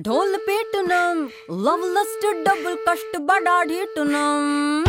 ढोल पीटनम love lust double कष्ट बड़ा ढीटनम